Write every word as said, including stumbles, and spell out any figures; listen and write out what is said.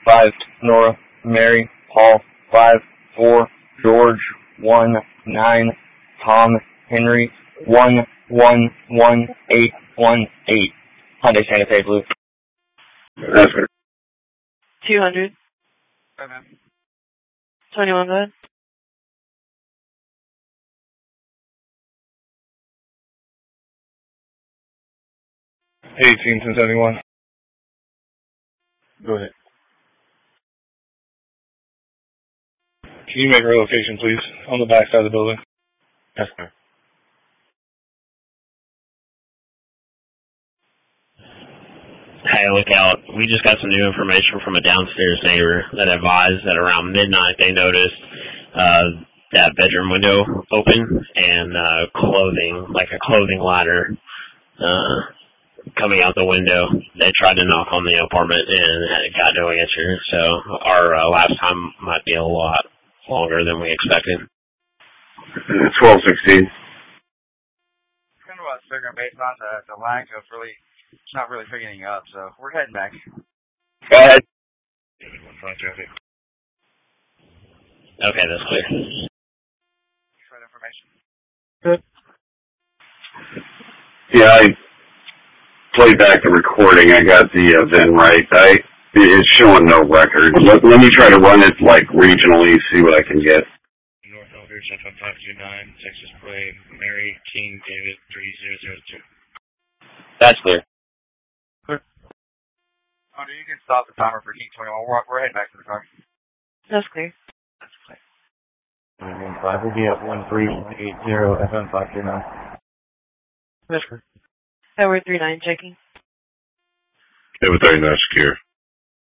five, Nora, Mary, Paul, five, four, George, one, nine, Tom, Henry, one, one, one, eight, one, eight. Hyundai Santa Fe Blue. That's good. two hundred. Okay, ma'am. twenty-one, go ahead. eighteen ten seventy-one. Go ahead. Can you make her location, please? On the back side of the building. Yes, sir. Hey, look out. We just got some new information from a downstairs neighbor that advised that around midnight they noticed uh, that bedroom window open and uh, clothing, like a clothing ladder, uh, coming out the window. They tried to knock on the apartment and it got no answer. So our uh, last time might be a lot longer than we expected. twelve sixteen. It's kind of a figuring based on the, the lag, so it's really, it's not really picking up, so we're heading back. Go ahead. Okay, that's clear. Thanks for the information. Good. Yeah, I played back the recording. I got the uh, V I N right. I it's showing no record. Let, let me try to run it like regionally, see what I can get. North Eldridge, F M five two nine, Texas Parade, Mary, King, David, three zero zero two. That's clear. Oh, you can stop the timer for heat twenty-one. We're, we're heading back to the car. That's clear. That's clear. nine one five will be at one three one eight zero F M five two nine. That's clear. Tower three nine checking. David thirty-nine secure.